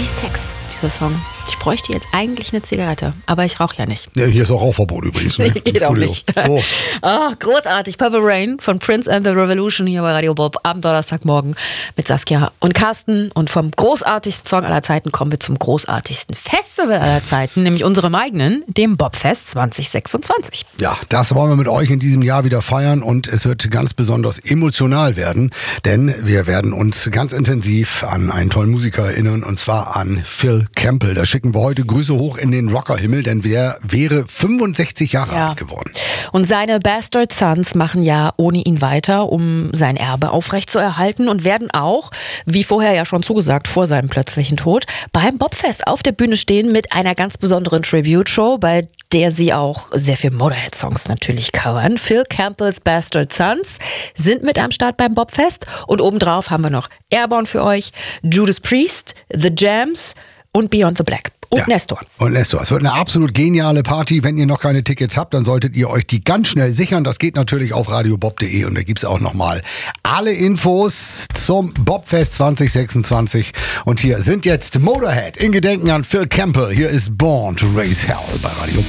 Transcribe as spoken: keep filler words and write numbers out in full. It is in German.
wie Sex, dieser Song. Ich bräuchte jetzt eigentlich eine Zigarette, aber ich rauche ja nicht. Ja, hier ist auch Rauchverbot übrigens. Ne? Geht auch nicht. So. Oh, großartig. Purple Rain von Prince and the Revolution hier bei Radio Bob am Donnerstagmorgen mit Saskia und Carsten. Und vom großartigsten Song aller Zeiten kommen wir zum großartigsten Festival aller Zeiten, nämlich unserem eigenen, dem Bobfest zwanzig sechsundzwanzig. Ja, das wollen wir mit euch in diesem Jahr wieder feiern und es wird ganz besonders emotional werden, denn wir werden uns ganz intensiv an einen tollen Musiker erinnern und zwar an Phil Campbell. Da schicken wir heute Grüße hoch in den Rockerhimmel, denn wer wäre fünfundsechzig Jahre ja. alt geworden. Und seine Bastard Sons machen ja ohne ihn weiter, um sein Erbe aufrechtzuerhalten und werden auch, wie vorher ja schon zugesagt, vor seinem plötzlichen Tod, beim Bobfest auf der Bühne stehen mit einer ganz besonderen Tribute-Show, bei der sie auch sehr viel Motorhead-Songs natürlich covern. Phil Campbells Bastard Sons sind mit am Start beim Bobfest und obendrauf haben wir noch Airborne für euch, Judas Priest, The Jams und Beyond the Black. Und ja. Nestor. Und Nestor. Es wird eine absolut geniale Party. Wenn ihr noch keine Tickets habt, dann solltet ihr euch die ganz schnell sichern. Das geht natürlich auf radiobob punkt de und da gibt's auch nochmal alle Infos zum Bobfest zwanzig sechsundzwanzig. Und hier sind jetzt Motorhead in Gedenken an Phil Campbell. Hier ist Born to Raise Hell bei Radio Bob.